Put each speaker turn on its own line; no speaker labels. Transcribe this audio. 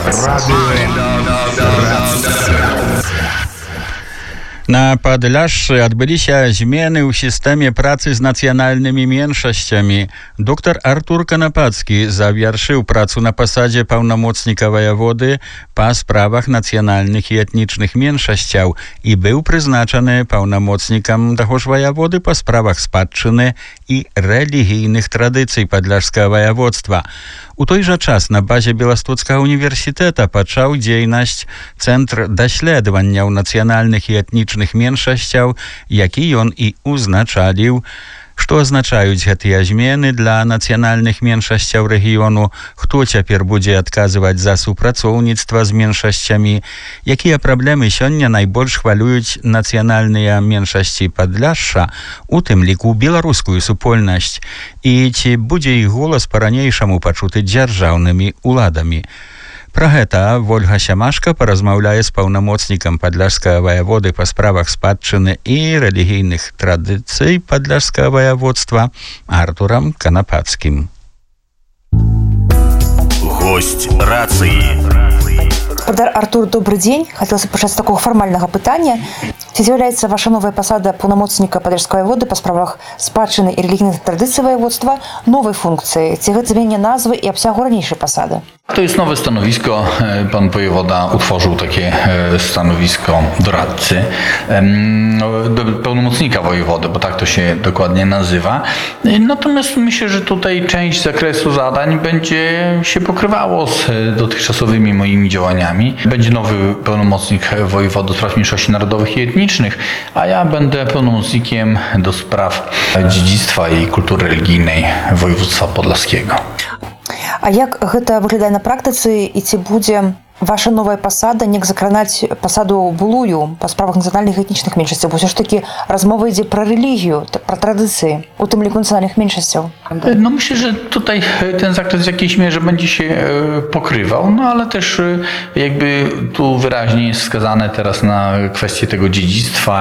Na Podlaszu odbyli się zmiany w systemie pracy z nacjonalnymi mniejszościami. Dr Artur Konopacki zawierszył pracę na posadzie pełnomocnika wojewody po sprawach nacjonalnych i etnicznych mniejszości i był przeznaczony pełnomocnikiem dochóż wojewody po sprawach spadczyny i religijnych tradycji podlaskiego województwa. U tejże czas na bazie Białostockiego Uniwersytetu począł działalność Centr Doświadczenia nacjonalnych i etnicznych mniejszości, jaki on i uznaczalił. Co oznaczają te zmiany dla nacjonalnych mniejszości regionu? Kto teraz będzie odkazywać za współpracownictwo z mniejszościami? Jakie problemy dzisiaj najbardziej chwalują nacjonalne mniejszości Podlasza, u tym liku białoruską wspólność? I czy będzie ich głos po raniejszemu poczuty dzierżawnymi uladami? Про Ольга Siamaszka porozmawiała z pełnomocnikiem podlaskiego wojewody po sprawach spadczyny i religijnych tradycji podlaskiego województwa Arturem Konopackim.
Гость рации.
Артур, добрый день. Хотелось бы начать с такого формального питания. Ці з'являється ваша нова посада паўнамоцніка Подольской воеводы по справах спадчыны і рэлігійных традыцый воеводства новой функцыі. Ці гэта змене назвы і абсягу ранейшай посady?
To jest nowe stanowisko. Pan wojewoda utworzył takie stanowisko doradcy, pełnomocnika wojewody, bo tak to się dokładnie nazywa. Natomiast myślę, że tutaj część zakresu zadań będzie się pokrywało z dotychczasowymi moimi działaniami. Będzie nowy pełnomocnik wojewody do spraw mniejszości narodowych i etnicznych, a ja będę pełnomocnikiem do spraw dziedzictwa i kultury religijnej województwa podlaskiego.
А як гэта выглядае на практыцы і ці будзе ваша новая посада неяк закранаць посаду былую па справах нацыянальных і этнічных меншасцяў? Бо ўсё ж такі размова ідзе пра рэлігію, пра традыцыі, у tym liku nacjonalnych mniejszościów.
No myślę, że tutaj ten zakres w jakiejś mierze będzie się pokrywał, no ale też jakby tu wyraźnie jest wskazane teraz na kwestię tego dziedzictwa